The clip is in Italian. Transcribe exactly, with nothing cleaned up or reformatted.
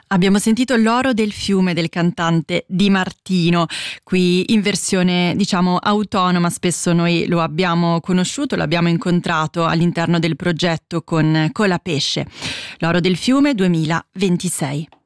Abbiamo sentito L'oro del fiume del cantante Di Martino, qui in versione diciamo autonoma. Spesso noi lo abbiamo conosciuto, l'abbiamo incontrato all'interno del progetto con Colapesce. L'oro del fiume duemilaventisei.